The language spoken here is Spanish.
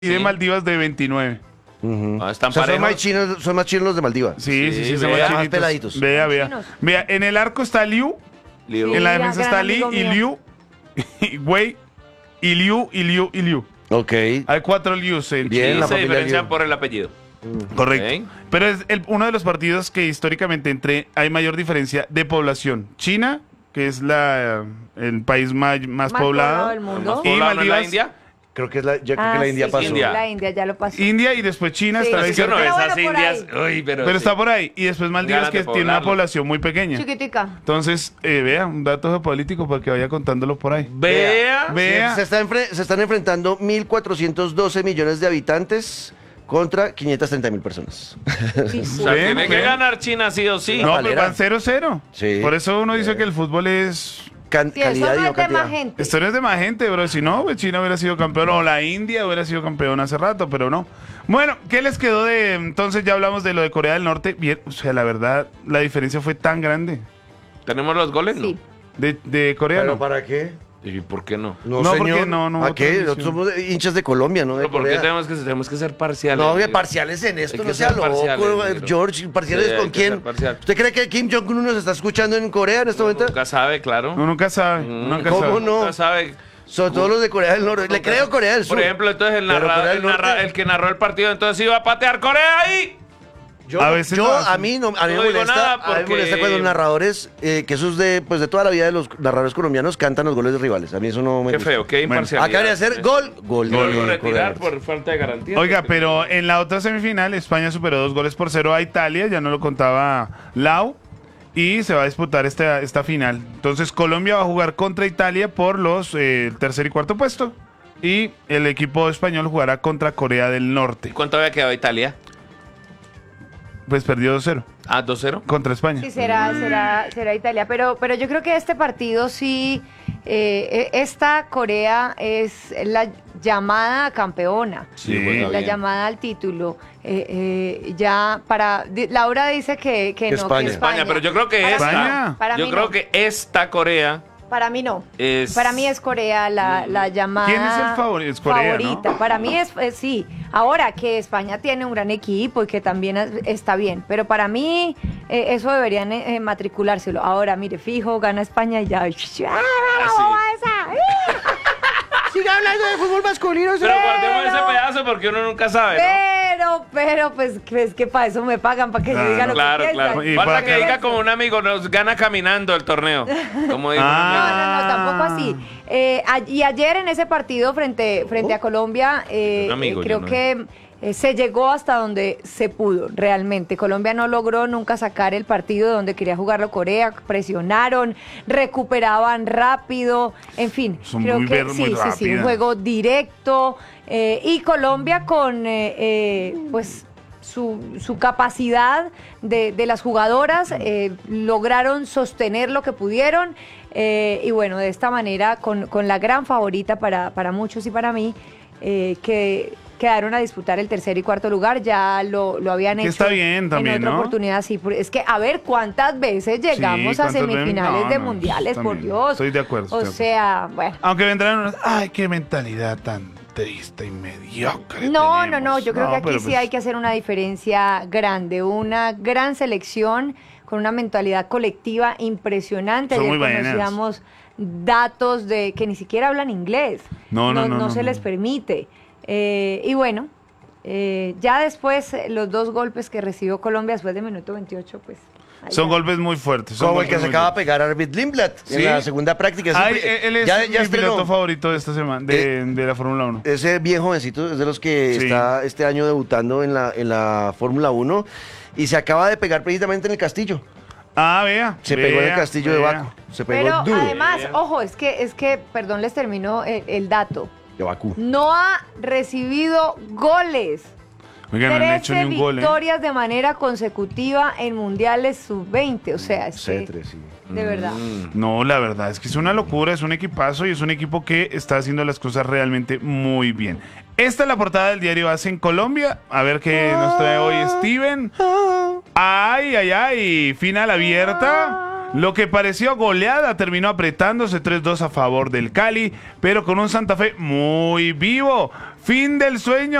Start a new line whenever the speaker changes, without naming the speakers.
y de Maldivas de 29.
Están
O sea,
parejos.
son más chinos los de Maldivas.
Sí, son
vea,
más
más
chinitos.
peladitos.
Vea.
Chinos.
Vea, en el arco está Liu,
Liu.
en la
Sí,
defensa
gran
está Lee
amigo
y
mío.
Liu, Wei, y Liu.
Ok.
Hay 4 Lius en
Bien,
Chile.
la
Se
familia
diferencian
Liu.
por el apellido.
Correcto.
Ok.
Pero es uno de los partidos que históricamente hay mayor diferencia de población. China, que es el país más poblado.
del mundo.
¿Más
Y
poblado no es la
Maldivas-
India?
Yo creo que la India
sí,
pasó.
India.
La India ya lo pasó.
India y después China
Sí.
está
No,
ahí
es que uno
cerca.
ve
Pero
esas
bueno, por
indias. Uy, pero
Pero
sí.
está por ahí. Y después Maldivas,
Ganas de
que tiene una
poblarlo.
población muy pequeña.
Chiquitica.
Entonces, vea, un dato geopolítico para que vaya contándolo por ahí.
Vea.
Vea.
Se están enfrentando 1.412 millones de habitantes contra 530.000 personas.
Sí,
O sea,
Ven,
tiene que
ven.
ganar China sí o sí.
No,
Valera.
pero van 0-0.
Sí.
Por eso uno dice que el fútbol es...
Sí, eso
Calidad y
no
no
es de
cantidad.
más gente.
Esto no es de más gente, bro. Si no, pues China hubiera sido campeón o la India hubiera sido campeón hace rato, pero no. Bueno, ¿qué les quedó de...? Entonces ya hablamos de lo de Corea del Norte. Bien, o sea, la verdad, la diferencia fue tan grande.
¿Tenemos los goles?
Sí.
De Corea,
¿Pero
no.
para qué?
¿Y por qué no?
No, porque
señor.
no,
¿A qué?
transmisión.
Nosotros somos hinchas de Colombia, ¿no? De
¿Pero por qué
Corea.
tenemos que ser parciales?
No, que
amigo?
parciales en esto,
Hay que
no sea
ser
loco,
parciales, negro.
George. ¿Parciales
Sí, hay
con
que ser
quién?
parcial.
¿Usted cree que Kim Jong-un nos está escuchando en Corea en este momento?
Nunca sabe, claro.
Uno nunca sabe. Uno nunca
¿Cómo
sabe.
no?
Nunca sabe.
Son todos los de Corea del Norte. Le creo Corea del Sur.
Por ejemplo, entonces
Pero Corea del Norte-
el que narró el partido, entonces iba a patear Corea ahí.
Yo,
A veces lo hacen.
a mí
No
me
digo
molesta,
nada
a mí me
porque-
molesta cuando los narradores, que eso es de toda la vida de los narradores colombianos, cantan los goles de rivales. A mí eso no me
Qué
gusta.
feo, qué imparcialidad.
Acá de hacer gol
Gol
de
retirar
Corea del Norte.
por falta de garantía.
Oiga, pero en la otra semifinal España superó 2-0 a Italia, ya no lo contaba Lau, y se va a disputar esta final. Entonces Colombia va a jugar contra Italia por los el tercer y cuarto puesto, y el equipo español jugará contra Corea del Norte.
¿Cuánto había quedado Italia?
Pues perdió 2-0
Ah, 2-0.
contra España.
Sí, será Italia. Pero yo creo que este partido sí, esta Corea es la llamada campeona.
Sí.
bueno,
La
bien.
llamada al título. Laura dice que no,
España.
que
España, pero yo creo que
Para
esta.
mí no,
España.
para
Yo
mí
creo
no.
que esta Corea
Para mí no.
es.
Para mí es Corea la llamada
¿Quién es el favorito? Es Corea, ¿no?
favorita. Para mí es sí. Ahora que España tiene un gran equipo y que también está bien, pero para mí eso deberían matriculárselo. Ahora, mire, fijo, gana España y ya.
Siga hablando de fútbol masculino.
Pero guardemos ese pedazo porque uno nunca sabe, ¿no?
Pero, pues que para eso me pagan, para que yo diga lo
Claro,
que
claro.
piensan.
Y
Falta
para
que
que-
diga como un amigo, nos gana caminando el torneo. Como dijo un amigo.
No, tampoco así. Y ayer en ese partido frente a Colombia,
Un amigo,
creo
yo no.
que se llegó hasta donde se pudo, realmente. Colombia no logró nunca sacar el partido donde quería jugarlo Corea, presionaron, recuperaban rápido, en fin.
Son
creo
muy
que
muy
sí, un
rápidas.
juego directo. Y Colombia con, pues, su capacidad de las jugadoras, lograron sostener lo que pudieron y bueno, de esta manera con la gran favorita para muchos y para mí, que quedaron a disputar el tercer y cuarto lugar, ya lo habían
Que
hecho
está bien también,
en otra
¿no?
oportunidad, sí, es que a ver cuántas veces llegamos
Sí,
a
¿cuántas veces?
semifinales
No,
de
no,
mundiales, por
también.
Dios.
Estoy de acuerdo, estoy
O
de acuerdo.
sea, bueno.
Aunque vendrán unos, ay, qué mentalidad tan triste y mediocre.
No,
tenemos.
yo creo que aquí
pero
sí
pues,
hay que hacer una diferencia grande, una gran selección con una mentalidad colectiva impresionante.
Son
Ayer
muy buenas.
conocíamos datos de que ni siquiera hablan inglés.
No,
se les permite. Y bueno, ya después los dos golpes que recibió Colombia después de minuto 28, pues... ahí
Son
ya.
golpes muy fuertes. son
Como el que
golpes
se
muy
acaba de
fuertes.
pegar Arvid Lindblad
¿Sí?
en la segunda práctica.
Ay, él es
ya
mi
estrenó.
piloto favorito de esta semana, de la Fórmula 1.
Ese bien jovencito es de los que
Sí.
está este año debutando en la Fórmula 1 y se acaba de pegar precisamente en el Castillo.
Ah, vea.
Se pegó en el
vea,
Castillo de
vea.
Baku. Se pegó
Pero
duro.
además, ojo, es que, perdón, les termino el dato.
De Bakú.
No ha recibido goles.
Oiga, no han hecho
13
ni un gol, ¿eh?
victorias de manera consecutiva en mundiales sub-20. O sea, es que,
C3, sí.
de verdad.
No, la verdad es que es una locura, es un equipazo y es un equipo que está haciendo las cosas realmente muy bien. Esta es la portada del diario AS en Colombia. A ver qué nos trae hoy Steven. Ay, final abierta. Lo que pareció goleada terminó apretándose 3-2 a favor del Cali, pero con un Santa Fe muy vivo. Fin del sueño.